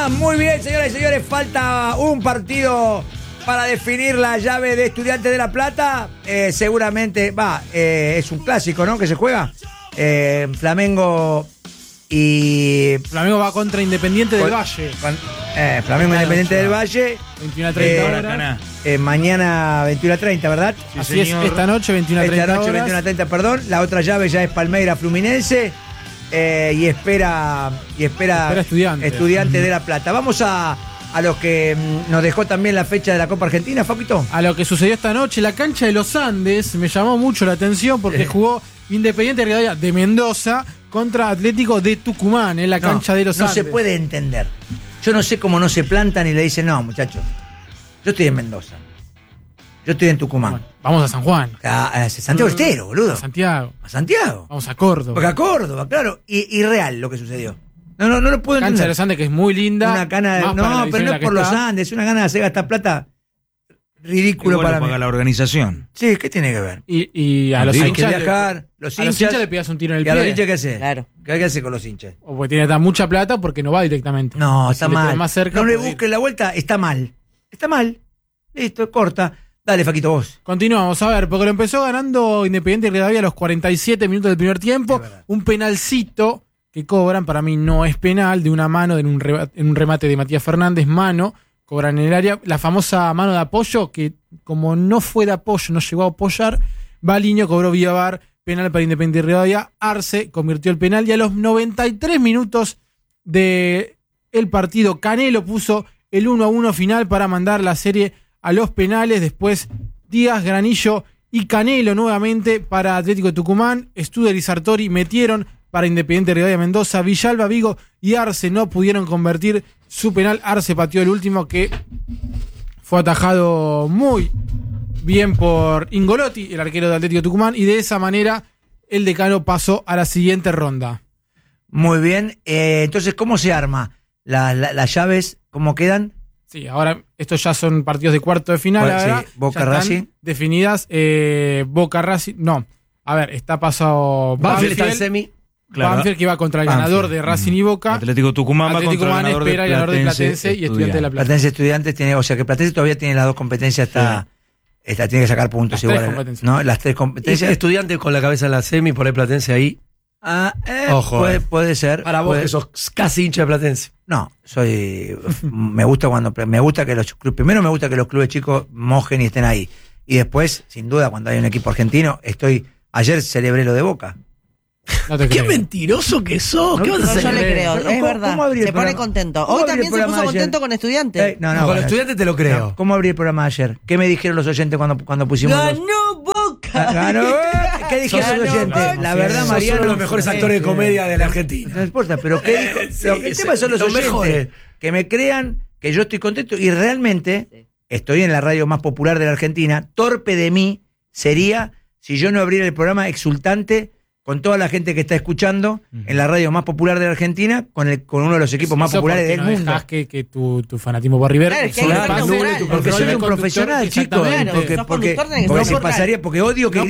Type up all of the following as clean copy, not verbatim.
más. Muy bien, señoras y señores, falta un partido para definir la llave de Estudiantes de La Plata. Seguramente, es un clásico, ¿no? Que se juega. Flamengo va contra Independiente del Valle. Flamengo Independiente del Valle. 21:30 horas. Mañana 21:30, ¿verdad? Sí, así señor. Esta noche 21:30 Esta noche 21:30, perdón. La otra llave ya es Palmeiras Fluminense. Y espera Estudiantes de La Plata. Vamos a lo que nos dejó también la fecha de la Copa Argentina, Facuito. A lo que sucedió esta noche, la cancha de los Andes me llamó mucho la atención porque jugó Independiente Rivadavia de Mendoza contra Atlético de Tucumán en la cancha de los Andes. No se puede entender. Yo no sé cómo no se plantan y le dicen, no, muchachos, yo estoy en Mendoza. Yo estoy en Tucumán. Bueno, vamos a San Juan. A Santiago Estero, boludo. A Santiago. Vamos a Córdoba. Porque a Córdoba, claro. Y real lo que sucedió. No lo puedo entender. Cancha de los Andes, que es muy linda. Una cana de... No, pero no es por los Andes. Es una gana de hacer gastar plata ridículo para mí. Paga la organización. Sí, ¿qué tiene que ver? Y a los hinchas... Hay que viajar. Los hinchas le pegas un tiro en el pie. ¿Y a los hinchas qué hace? Claro. ¿Qué hay que hacer con los hinchas? O porque tiene que dar mucha plata porque no va directamente. No, está mal. Más cerca, no le busquen la vuelta. Está mal. Listo, corta. Dale, Faquito, vos. Continuamos, a ver, porque lo empezó ganando Independiente Rivadavia a los 47 minutos del primer tiempo. Un penalcito que cobran, para mí no es penal, de una mano en un remate de Matías Fernández, mano, cobran en el área. La famosa mano de apoyo, que como no fue de apoyo, no llegó a apoyar, Baliño cobró vía VAR, penal para Independiente Rivadavia. Arce convirtió el penal y a los 93 minutos del partido, Canelo puso el 1-1 final para mandar la serie a los penales. Después Díaz, Granillo y Canelo nuevamente para Atlético de Tucumán. Studer y Sartori metieron para Independiente Rivadavia Mendoza. Villalba, Vigo y Arce no pudieron convertir su penal. Arce pateó el último, que fue atajado muy bien por Ingolotti, el arquero de Atlético de Tucumán, y de esa manera el decano pasó a la siguiente ronda. Muy bien. Entonces, ¿cómo se arma? Las llaves, ¿cómo quedan? Sí, ahora estos ya son partidos de cuarto de final. Sí, Boca Racing. Definidas. Boca Racing. No. A ver, está pasado Banfield está en semi. Claro. Banfield, que va contra el ganador de Racing y Boca. Atlético Tucumán va contra el ganador espera el ganador de Platense y Estudiantes de La Plata. Platense Estudiantes tiene, o sea que Platense todavía tiene las dos competencias, tiene que sacar puntos igual, ¿no? Las tres competencias. Estudiantes con la cabeza en la semi, por ahí Platense ahí. Ojo, puede ser. Para vos, que sos casi hincha de Platense. No, me gusta que los clubes chicos mojen y estén ahí. Y después, sin duda, cuando hay un equipo argentino, ayer celebré lo de Boca. No te ¡Qué mentiroso que sos! ¿Qué vas a hacer? Yo le creo, es verdad. Se pone contento. Hoy también se puso contento con Estudiantes. Con los Estudiantes te lo creo. No, ¿cómo abrí el programa de ayer? ¿Qué me dijeron los oyentes cuando pusimos ¡Ganó Boca! ¡Ganó! ¿Qué dijeron los oyentes? La verdad, Mariano, son los mejores actores de comedia de la Argentina. No importa, pero ¿qué dijo? El tema son los oyentes. Mejores. Que me crean que yo estoy contento y realmente estoy en la radio más popular de la Argentina. Torpe de mí sería si yo no abriera el programa exultante con toda la gente que está escuchando en la radio más popular de la Argentina, con uno de los equipos más populares del mundo. Dejás que tu fanatismo por River, porque soy un profesional, chicos. Porque si pasaría, porque odio que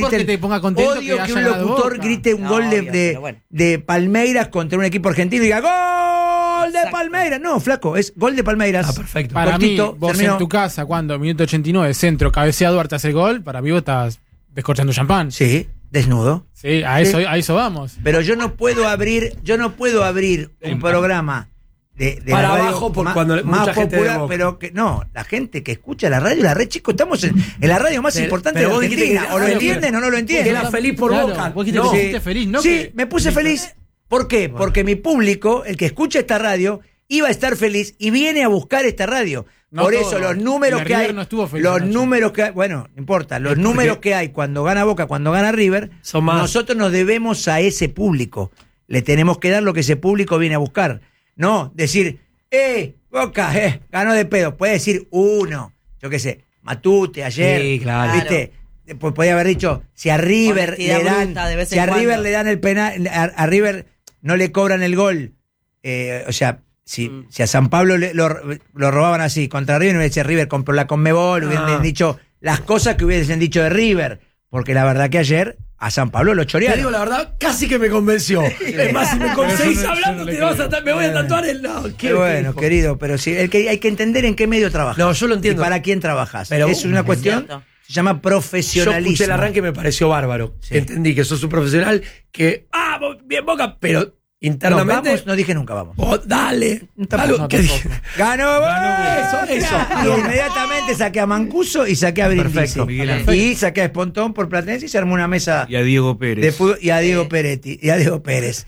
un locutor grite un gol de Palmeiras contra un equipo argentino y diga ¡Gol de Palmeiras! No, flaco, es gol de Palmeiras. Perfecto. Para mí, vos en tu casa, cuando minuto 89, centro, cabecea Duarte, hace el gol, para mí vos estás descorchando champán. Sí. Desnudo. Sí, a eso vamos. Pero yo no puedo abrir un programa de para la radio abajo por cuando más mucha gente popular, pero que no, la gente que escucha la radio, chico, estamos en la radio más importante de Argentina. O lo entienden o no lo entienden. Era feliz por Boca. Vos dijiste que te pusiste feliz, ¿no? Sí, me puse feliz. ¿Por qué? Porque mi público, el que escucha esta radio, iba a estar feliz y viene a buscar esta radio. No por todo. eso los números que hay, bueno, no importa, los números que hay cuando gana Boca, cuando gana River, son más. Nosotros nos debemos a ese público. Le tenemos que dar lo que ese público viene a buscar. No decir, Boca, ganó de pedo. Puede decir uno, yo qué sé, Matute ayer, sí, claro. ¿viste? Pues podía haber dicho, si a River le dan el penal, a River no le cobran el gol, o sea, si a San Pablo lo robaban así, contra River, no hubiese dicho River compró la Conmebol, hubieran dicho las cosas que hubiesen dicho de River, porque la verdad que ayer a San Pablo lo chorearon. Te digo la verdad, casi que me convenció. Es más, si me conseguís hablando, me voy a tatuar el no. Qué bueno, querido, pero sí, hay que entender en qué medio trabajas. No, yo lo entiendo. Y para quién trabajas. Pero es una cuestión, se llama profesionalismo. Yo escuché el arranque y me pareció bárbaro. Sí. Entendí que sos un profesional que, bien Boca, pero internamente. No, vamos, no dije nunca vamos. Dale. Tampoco. ¿Qué dije? ¡Ganó! Eso. Y inmediatamente saqué a Mancuso y saqué a Brindisi. Perfecto. Miguel Ángel. Y saqué a Espontón por Platense y se armó una mesa Y a Diego Pérez. de fútbol y a Diego Peretti y a Diego Pérez.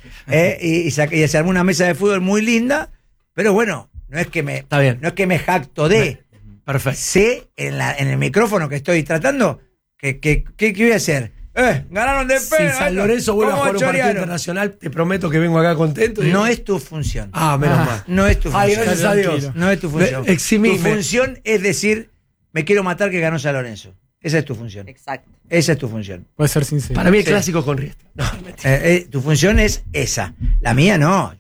Y se armó una mesa de fútbol muy linda, pero bueno, no es que Está bien. me jacto de. Perfecto. Sé en el micrófono que estoy tratando ¿qué voy a hacer? Ganaron de Si pena. San Lorenzo vuelve a jugar un partido internacional, te prometo que vengo acá contento. No es tu función. Menos mal. No es tu función. Ay, gracias a Dios. No es tu función. Eximime. Tu función es decir, me quiero matar que ganó San Lorenzo. Esa es tu función. Exacto. Esa es tu función. Puede ser sincero. Para mí el Sí. clásico con Riestra. No, Tu función es esa. La mía no.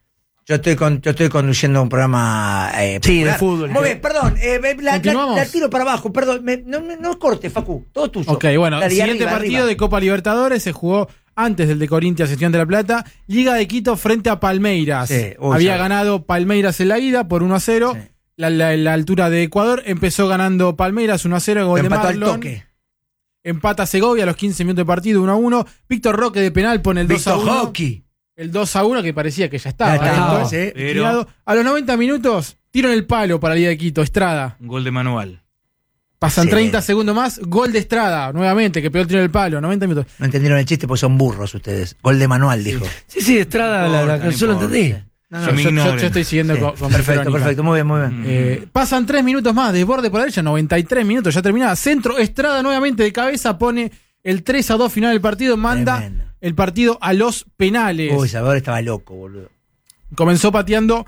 Yo estoy conduciendo un programa Sí, de popular. fútbol. Muy bien, perdón. ¿Continuamos? La tiro para abajo, perdón. No cortes, Facu. Todo tuyo. Ok, bueno, Dale, y siguiente arriba, partido arriba. de Copa Libertadores se jugó antes del de Corinthians, Estudiantes de La Plata. Liga de Quito frente a Palmeiras. Sí, Había ya. ganado Palmeiras en la ida por 1-0. Sí. La altura de Ecuador empezó ganando Palmeiras 1-0, gol de Empató al Marlon. toque. Empata Segovia a los 15 minutos de partido 1-1. Víctor Roque de penal pone el 2-1. Hockey. El 2-1 que parecía que ya estaba. Ya estaba, ¿no? sí. Pero Tirado. A los 90 minutos, tiro en el palo para la Liga de Quito, Estrada. un gol de manual. Pasan Excelente. 30 segundos más, gol de Estrada, nuevamente, que pegó el tiro en el palo, 90 minutos. No entendieron el chiste, pues son burros ustedes. Gol de manual, dijo. Sí, Estrada, yo lo entendí. No, Se me yo ignoren. estoy siguiendo Sí. con Perfecto, Verónica. perfecto. Muy bien. Pasan 3 minutos más, desborde por la derecha, 93 minutos, ya terminaba. Centro, Estrada nuevamente de cabeza, pone el 3-2 final del partido, manda Tremendo. el partido a los penales. Uy, Salvador estaba loco, boludo. Comenzó pateando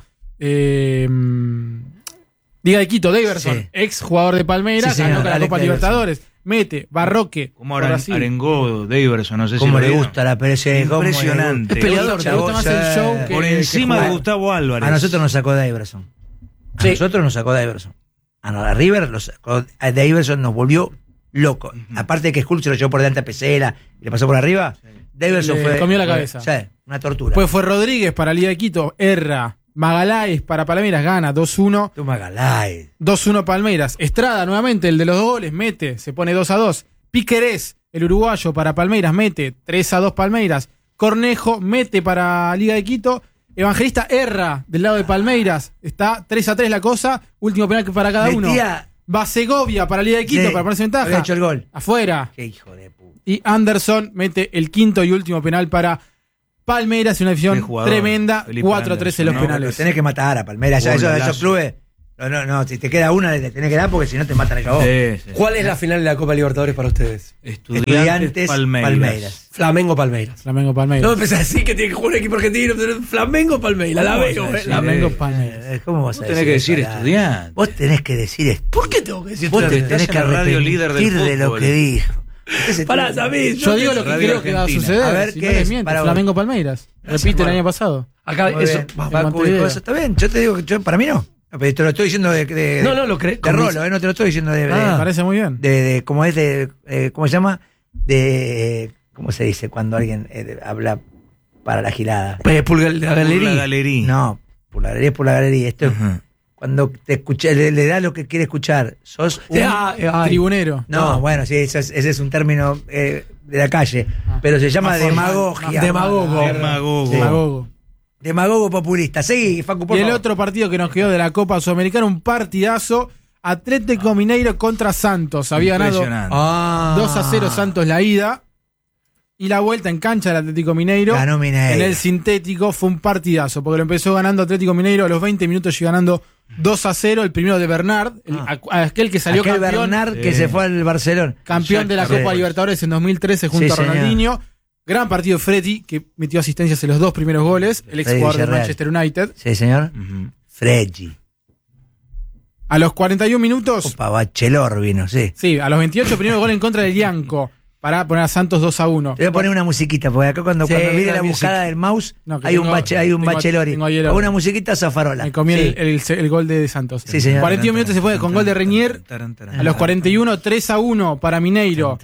Liga de Quito, Daverson, Sí. ex jugador de Palmeiras, Sí, señor, ganó con la Alex Copa Daverson. Libertadores. Mete, Barroque, Como por Brasil. Arengó, Daverson, no sé si Cómo lo le vieron. gusta la Pérez. Impresionante. Es peleador, te gusta más el show que Por encima de jugar. Gustavo Álvarez. A nosotros nos sacó Daverson. A Sí. nosotros nos sacó Daverson. A River lo sacó. A Daverson nos volvió loco. Aparte de que Skull se lo llevó por delante a Pesela y le pasó por arriba, Daverson Le fue. comió la cabeza. Sí, una tortura. Después fue Rodríguez para Liga de Quito, Erra, Magaláes para Palmeiras, gana 2-1. Tú Magalay. 2-1 Palmeiras. Estrada nuevamente, el de los 2 goles, mete, se pone 2-2. Piquerés, el uruguayo para Palmeiras, mete 3-2 Palmeiras. Cornejo, mete para Liga de Quito. Evangelista erra del lado de Palmeiras. Está 3-3 la cosa. Último penal para cada uno. Metía. Va Segovia para Liga de Quito Sí, para ponerse había ventaja. hecho el gol. Afuera. Qué hijo de puta. Y Anderson mete el quinto y último penal para Palmeiras. Una Qué decisión jugador, tremenda. Felipe 4-3 en los Anderson, ¿no? penales. Tenés que matar a Palmeiras. Ya, esos Golazo. clubes. No, si te queda una, le tenés que dar porque si no te matan ellos a vos. Sí, sí. ¿Cuál es la final de la Copa Libertadores para ustedes? Estudiantes Palmeiras. Flamengo Palmeiras. Flamengo No Palmeiras. empecé así que tiene que jugar un equipo argentino, pero Flamengo Palmeiras, la veo, Flamengo Palmeiras. ¿Cómo vas Vos a tenés que decir eso? estudiante. Vos tenés que decir esto. ¿Por qué tengo que decir Vos te estudiante? tenés que Estás en la radio líder del arrepentir de lo fútbol. que dijo. Pará, David, Yo digo lo que Radio creo que va a Argentina. suceder. A ver, si ¿qué no les es? miento, Para vos. Flamengo Palmeiras. Repite el bueno. año pasado. Acá, Muy eso. bien. Vamos. Facu, Montevideo. eso está bien. Yo te digo que para mí no. Pero te lo estoy diciendo de No, lo creo. de rolo, no te lo estoy diciendo Me parece muy bien. ¿cómo es? ¿Cómo se llama? ¿Cómo se dice cuando alguien habla para la gilada? Pulgar de la La galería. galería. No, por la galería es por la galería. Esto es Ajá. cuando te escucha, le da lo que quiere escuchar. Sos un... Tribunero. No, bueno, sí, ese es un término de la calle, Ah. pero se llama Más formal, demagogia. más demagogo. Demagogo. Sí. Demagogo. Demagogo populista. Seguí, Facu, por Y el favor. otro partido que nos quedó de la Copa Sudamericana, un partidazo. Atlético Mineiro contra Santos. Había ganado Impresionante. 2-0 Santos la ida. Y la vuelta en cancha del Atlético Mineiro. Ganó Mineiro. En el sintético fue un partidazo, porque lo empezó ganando Atlético Mineiro a los 20 minutos y ganando 2-0. El primero de Bernard, aquel que salió Aquel campeón, Bernard que Sí. se fue al Barcelona. campeón de la Copa Exactamente. Libertadores en 2013 junto Sí, a señor. Ronaldinho. Gran partido Freddy, que metió asistencias en los 2 primeros goles. El ex Freddy jugador de Villarreal. Manchester United. Sí, señor. Ujú. Freggi. A los 41 minutos, Opa, Bachelor vino, sí. sí, a los 28 primeros gol en contra de Lianco. para poner a Santos 2-1. Te voy a poner una musiquita, porque acá cuando mire la buscada del mouse, hay un Bachelori. Una musiquita zafarola. Me comí el gol de Santos. Sí, señor. 41 minutos se fue con gol de Reñier. A los 41, 3-1 para Mineiro.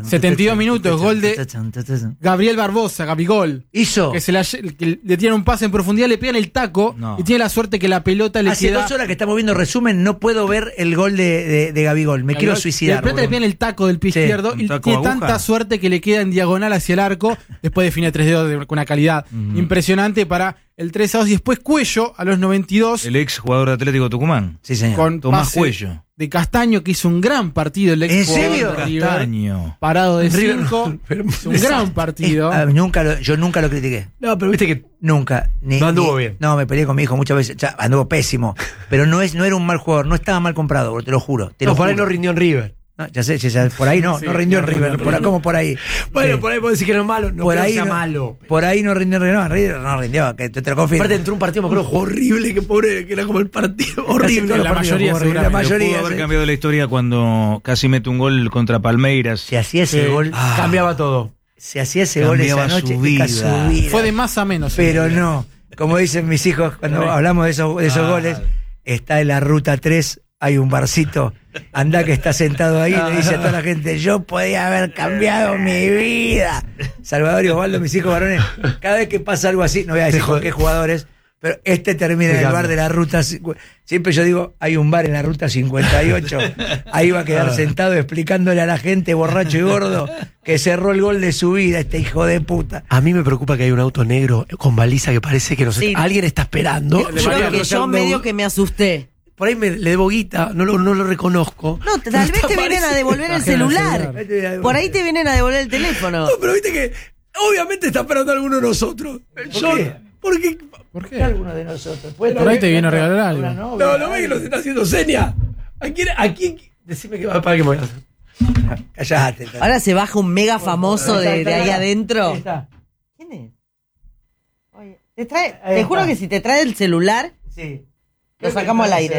72 minutos, gol de Gabriel Barbosa, Gabigol. Hizo. Que le tiran un pase en profundidad, le pegan el taco y tiene la suerte que la pelota le Hace queda. 2 horas que estamos viendo resumen, no puedo ver el gol de Gabigol. Me quiero suicidar. La pelota le pegan el taco del pie izquierdo y tiene tanta suerte que le queda en diagonal hacia el arco. Después define 3 dedos con una calidad impresionante para el 3-2. Y después Cuello a los 92. El ex jugador de Atlético Tucumán. Sí, señor. Con Tomás Cuello. De Castaño, que hizo un gran partido. El ex ¿En serio? Castaño. Parado de 5. Un gran partido. Yo nunca lo critiqué. No, pero viste que nunca. no anduvo bien. No, me peleé con mi hijo muchas veces. Anduvo pésimo. Pero no era un mal jugador. No estaba mal comprado, te lo juro. Por ahí no rindió en River. No, ya sé, por ahí no rindió en River. ¿Cómo por ahí? Bueno, por ahí puedo decir que no es malo. No por ahí sea no, malo. Por ahí no rindió en River. No rindió, que te lo confirmo. Aparte entró un partido, me acuerdo, horrible, que pobre, que era como el partido horrible. La mayoría pudo haber cambiado la historia cuando casi mete un gol contra Palmeiras. Se hacía ese gol. Cambiaba todo. Se hacía ese gol esa noche. Su vida. Fue de más a menos. Pero no. Como dicen mis hijos cuando hablamos de esos goles, está en la ruta 3. Hay un barcito, anda que está sentado ahí, le dice a toda la gente, yo podía haber cambiado mi vida. Salvador y Osvaldo, mis hijos varones, cada vez que pasa algo así, no voy a decir con qué jugadores, pero termina en el bar de la ruta. Siempre yo digo, hay un bar en la ruta 58, ahí va a quedar sentado explicándole a la gente, borracho y gordo, que cerró el gol de su vida, este hijo de puta. A mí me preocupa que hay un auto negro con baliza que parece que alguien está esperando. Yo medio que me asusté. Por ahí le debo guita, no lo reconozco. No, tal vez te vienen a devolver el celular. Por ahí te vienen a devolver el teléfono. No, pero viste que obviamente está esperando alguno de nosotros. ¿Por qué? ¿Por qué alguno de nosotros? Por ahí te viene a regalar algo. No, no ves que nos está haciendo seña. ¿A quién? Decime que va para que me voy a hacer. Callate. Ahora se baja un mega famoso de ahí adentro. ¿Quién es? Oye, te juro que si te trae el celular, lo sacamos al aire.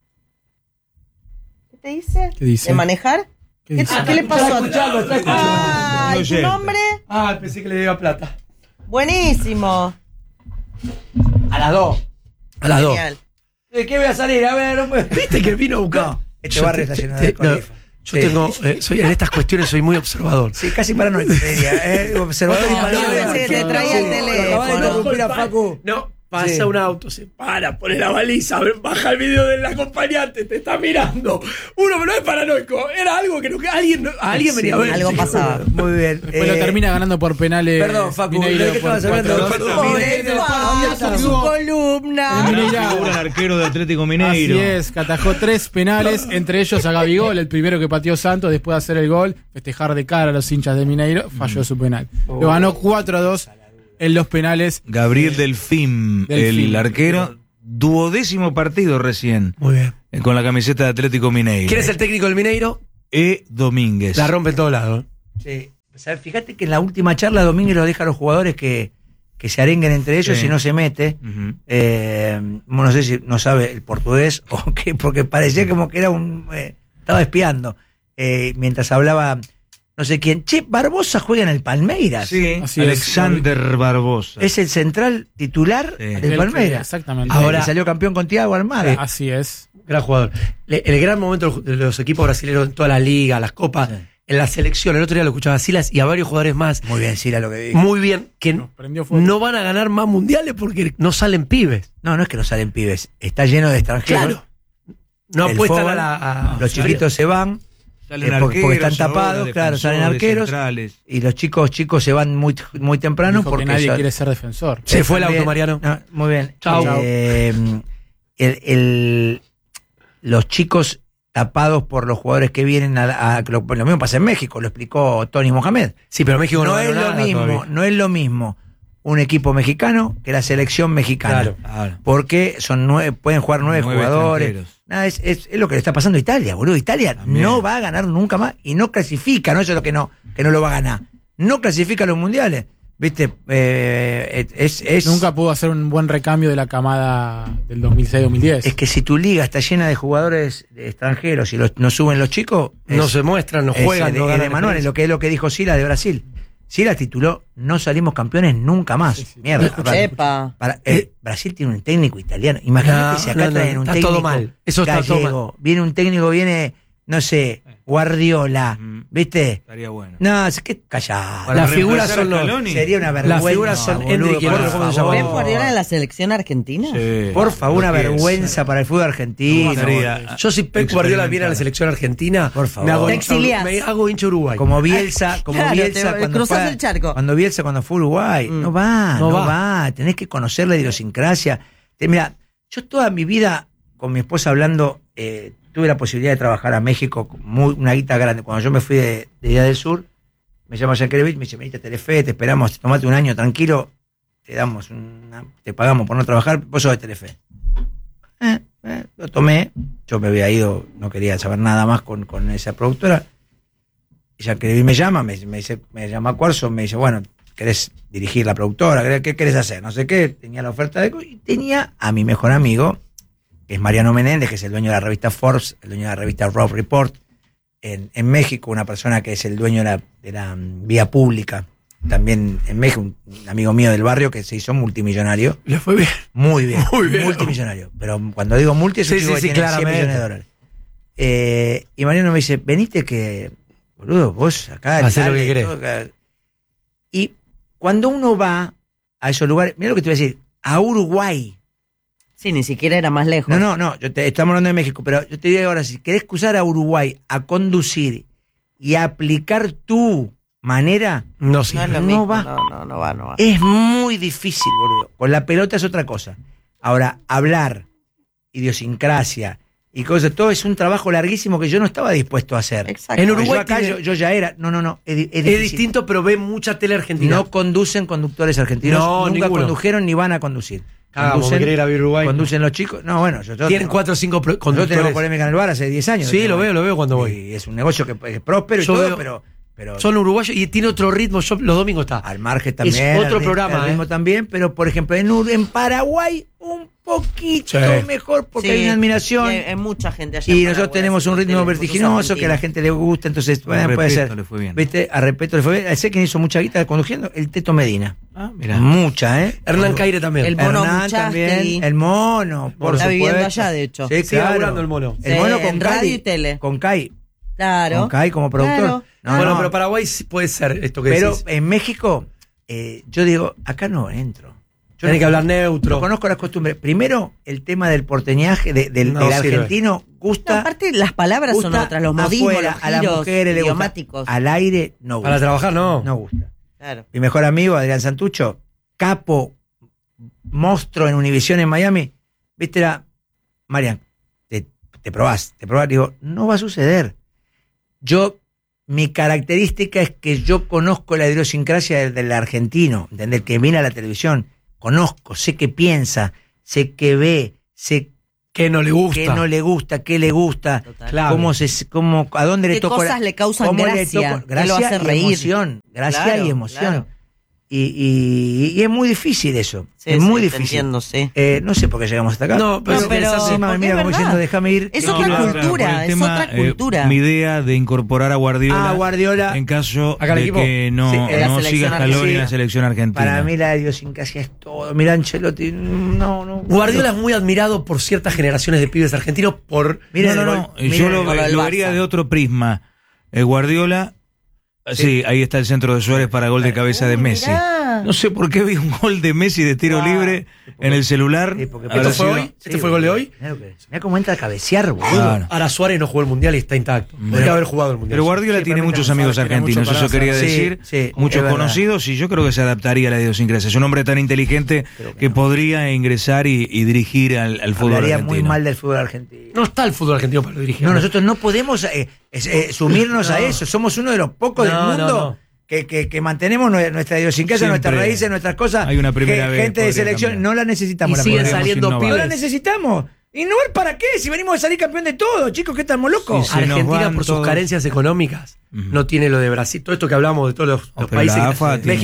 ¿Qué te dice? ¿Qué dice? ¿De manejar? ¿Qué le pasó? ¿Y tu nombre? Pensé que le debía plata. Buenísimo. A las 2. Genial. ¿De qué voy a salir? A ver, ¿Viste que vino a buscar? No, este barrio está lleno de colifa. Yo en estas cuestiones soy muy observador. Sí, casi paranoico, diría. Observador y paranoico. Te traía el teléfono. No. Pasa un auto, se para, pone la baliza, baja el video del acompañante, te está mirando. Uno no es paranoico, era algo que alguien venía a ver. Algo pasaba. Muy bien. Después lo termina ganando por penales. Perdón, Facu, ¿de qué estabas hablando? Su columna. El arquero de Atlético Mineiro. Así es, que atajó 3 penales, entre ellos a Gabigol, el primero que pateó Santos, después de hacer el gol, festejar de cara a los hinchas de Mineiro, falló su penal. Lo ganó 4-2. En los penales. Gabriel Delfín, el arquero, 12º partido recién. Muy bien. Con la camiseta de Atlético Mineiro. ¿Quién es el técnico del Mineiro? Domínguez. La rompe en todos lados. Sí. O sea, fíjate que en la última charla Domínguez lo deja a los jugadores que se arenguen entre ellos y no se mete. No sé si no sabe el portugués o qué, porque parecía como que era estaba espiando. Mientras hablaba... No sé quién. Barbosa juega en el Palmeiras. Sí, Alexander Barbosa. Es el central titular del Palmeiras. Exactamente. Ahora salió campeón con Thiago Almada. Así es. Gran jugador. El gran momento de los equipos brasileños en toda la liga, las copas, en la selección. El otro día lo escuchaba a Silas y a varios jugadores más. Muy bien, Silas, lo que dijo. Muy bien. Que no van a ganar más mundiales porque no salen pibes. No es que no salen pibes. Está lleno de extranjeros. Claro. No apuestan a los chiquitos se van. Porque están tapados, claro, salen arqueros centrales. Y los chicos se van muy temprano. Dijo porque nadie quiere ser defensor. Se fue el auto, Mariano. No, muy bien. Chao. Los chicos tapados por los jugadores que vienen lo mismo pasa en México, lo explicó Tony Mohamed. Sí, pero México no es lo mismo, todavía. No es lo mismo un equipo mexicano que la selección mexicana. Claro. Porque pueden jugar 9 jugadores. Nada, es lo que le está pasando a Italia, boludo. Italia también no va a ganar nunca más y no clasifica, no eso es lo que no lo va a ganar. No clasifica a los mundiales. ¿Viste? Nunca pudo hacer un buen recambio de la camada del 2006-2010. Es que si tu liga está llena de jugadores extranjeros y no suben los chicos... No se muestran, no juegan. Es de manuales, lo que dijo Sila de Brasil. Sila tituló, no salimos campeones nunca más. Sí. Mierda. Brasil tiene un técnico italiano. Imagínate si acá traen un técnico todo mal. Eso gallego. está todo mal. Viene un técnico, no sé... Guardiola, ¿viste? Estaría bueno. No, es que callado. Las figuras son sería una vergüenza. Las figuras son Enrique. ¿Ven Guardiola en la selección argentina? Sí. Por favor, una vergüenza para el fútbol argentino. Yo si Pep Guardiola viene a la selección argentina, por favor, me hago hincha Uruguay. Como Bielsa, cruzas el charco. Cuando fue Uruguay, no va. Tenés que conocer la idiosincrasia. Mira, yo toda mi vida con mi esposa hablando, tuve la posibilidad de trabajar a México, una guita grande. Cuando yo me fui de Día del Sur, me llama Yankelevich, me dice, venite a Telefe, te esperamos, tomate un año tranquilo, te pagamos por no trabajar, vos sos de Telefe. Lo tomé, yo me había ido, no quería saber nada más con esa productora. Y Yankelevich me llama, me llama a Cuarzo, me dice, bueno, ¿querés dirigir la productora? ¿Qué querés hacer? No sé qué, tenía la oferta y tenía a mi mejor amigo, que es Mariano Menéndez, que es el dueño de la revista Forbes, el dueño de la revista Rob Report, en México, una persona que es el dueño de la vía pública, también en México, un amigo mío del barrio que se hizo multimillonario. Le fue bien. Muy bien, multimillonario. Pero cuando digo multi, es un tipo que tiene 100 millones de dólares. Y Mariano me dice, venite que, boludo, vos acá... Hacé lo que querés. Y cuando uno va a esos lugares, mira lo que te voy a decir, a Uruguay... Sí, ni siquiera era más lejos. No, estamos hablando de México, pero yo te digo ahora, si querés cruzar a Uruguay a conducir y a aplicar tu manera, no va. No va. Es muy difícil, boludo. Con la pelota es otra cosa. Ahora, hablar, idiosincrasia y cosas, todo es un trabajo larguísimo que yo no estaba dispuesto a hacer. Exacto. En Uruguay yo ya era, es distinto, pero ve mucha tele argentina. No conducen conductores argentinos, nunca condujeron ni van a conducir. Conducen los chicos. No, bueno, tienen 4 o 5 conductores. Nosotros tenemos polémica en el bar hace 10 años. Sí, lo veo cuando voy. Y es un negocio que es próspero y todo, pero son uruguayos y tiene otro ritmo. Yo los domingos está. Al margen también. Es otro programa. El ritmo también, pero por ejemplo, en Paraguay un poquito mejor porque hay una admiración. Hay mucha gente allá. Y nosotros tenemos un ritmo vertiginoso que a la gente le gusta, entonces puede ser. Le fue bien. ¿Viste? A Repeto le fue bien. Sé quién hizo mucha guita conduciendo, el Teto Medina. Mirá. Mucha, Hernán Caire también. El mono Hernán también. El mono, por está supuesto. viviendo allá, de hecho. Sí, claro. Laburando el mono. El mono con en radio y tele. Con Kai. Claro. Con Kai como productor. Claro. Pero Paraguay sí puede ser esto que pero decís. En México, yo digo, acá no entro. Tiene que hablar neutro. No conozco las costumbres. Primero, el tema del porteñaje, del argentino, gusta. Aparte, las palabras son otras, los modismos, afuera, los a las mujeres le gusta. Al aire, no gusta. Para trabajar, no. No gusta. Claro. Mi mejor amigo, Adrián Santucho, capo, monstruo en Univision en Miami, viste, Marian, te probás. Digo, no va a suceder. Mi característica es que yo conozco la idiosincrasia del argentino, ¿entendés? Que mira la televisión, conozco, sé qué piensa, sé qué ve, sé qué no le gusta, qué le gusta, a dónde le toco. ¿Qué cosas le causan gracia? Gracia lo hace reír. Emoción, gracia claro, y emoción. Claro. Y es muy difícil eso. Sí, es muy te difícil. Entiendo, sí. No sé por qué llegamos hasta acá. No, pero me mira como diciendo, déjame ir. Es otra cultura, es otra cultura. Mi idea de incorporar a Guardiola, en caso de que no siga Scaloni en la selección argentina. Para mí la idiosincrasia es todo. Mira, Ancelotti, no. Guardiola es muy admirado por ciertas generaciones de pibes argentinos yo lo vería de otro prisma. Guardiola... Sí, ahí está el centro de Suárez para gol de cabeza de Messi. Mirá. No sé por qué vi un gol de Messi de tiro libre en el celular. Sí, ¿Esto fue hoy? ¿Este fue el gol de hoy? Mirá cómo entra a cabecear, boludo. Claro. Ahora Suárez no jugó el Mundial y está intacto. Podría haber jugado el Mundial. Pero Guardiola tiene muchos amigos argentinos, eso quería decir. Muchos conocidos, y yo creo que se adaptaría a la idiosincrasia. Es un hombre tan inteligente que podría ingresar y dirigir al fútbol Hablaría argentino. muy mal del fútbol argentino. No está el fútbol argentino para dirigir. No, nosotros no podemos sumirnos a eso. Somos uno de los pocos del mundo que mantenemos nuestra idiosincrasia, nuestras raíces, nuestras cosas. Hay una primera vez, gente de selección, cambiar. no la necesitamos. Y siguen saliendo pibes. No la necesitamos. ¿Y no es para qué? Si venimos a salir campeón de todo, chicos, ¿qué estamos locos? Sí, Argentina, por sus carencias económicas, no tiene lo de Brasil. Todo esto que hablamos de todos los países. La AFA México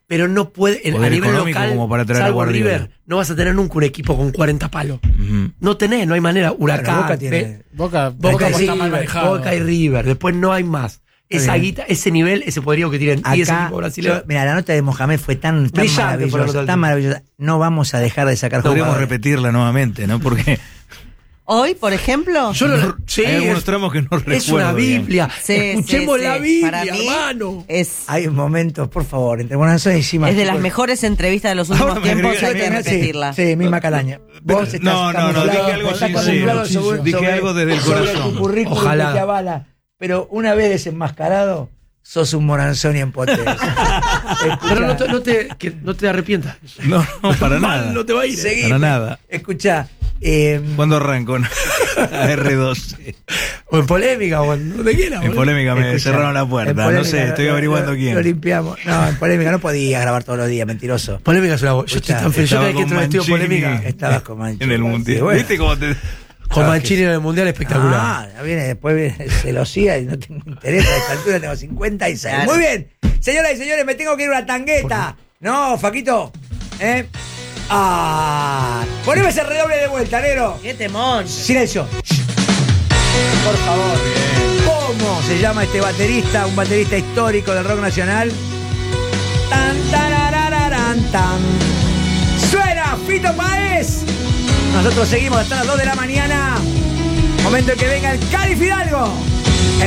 pero no puede, a nivel local, como para traer salvo a River, no vas a tener nunca un equipo con 40 palos. No tenés, no hay manera. Huracán, Boca está mal manejado. Boca y River, después no hay más. Esa guita, ese nivel, ese poderío que tienen. Acá, y ese equipo brasileño. Mira, la nota de Mohamed fue tan maravillosa. No vamos a dejar de sacar jugadores. Podríamos repetirla nuevamente, ¿no? Porque hoy, por ejemplo, hay algunos tramos que no recuerdo. Es una Biblia. Escuchemos la Biblia, para mí, hermano. Hay momentos, por favor, entre Buenas Aires y es de las mejores entrevistas de los últimos tiempos, hay que repetirla. Sí, misma calaña. Vos no, dije algo sincero. Dije algo desde el corazón. Tu currículum que te avala. Pero una vez desenmascarado, sos un Moranzoni en potencia. Pero no te arrepientas. No, para nada. No te va a ir. Para nada. Escuchá. ¿Cuándo arranco? A R12. O en polémica, o en donde quiera. En polémica me cerraron la puerta. No sé, estoy averiguando quién. Lo limpiamos. No, en polémica no podías grabar todos los días, mentiroso. Polémica es una voz. Yo estoy tan feliz. Yo cada vez que entro vestido polémica. Estabas con Mancini. En el mundial. Bueno. ¿Viste cómo te.? Con Mancini en el mundial espectacular. Después viene celosía y no tengo interés. A esta altura tengo 56. Claro. Muy bien. Señoras y señores, me tengo que ir a una tangueta. No, Faquito. Poneme ese redoble de vuelta, negro. ¡Qué temón! Silencio. Por favor. ¿Cómo se llama este baterista? Un baterista histórico del rock nacional. Tan, tarararán, tan. Suena Fito Páez. Nosotros seguimos hasta las 2 de la mañana. Momento en que venga el Cali Fidalgo.